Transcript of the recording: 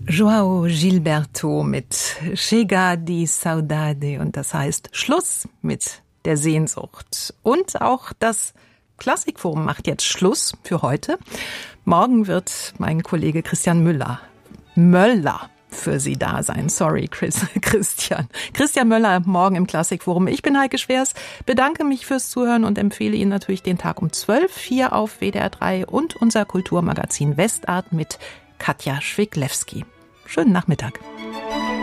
João Gilberto mit Chega de Saudade und das heißt Schluss mit der Sehnsucht. Und auch das Klassikforum macht jetzt Schluss für heute. Morgen wird mein Kollege Christian Möller für Sie da sein. Sorry, Christian Möller morgen im Klassikforum. Ich bin Heike Schwers, bedanke mich fürs Zuhören und empfehle Ihnen natürlich den Tag um 12 hier auf WDR 3 und unser Kulturmagazin Westart mit Katja Schwiglewski. Schönen Nachmittag.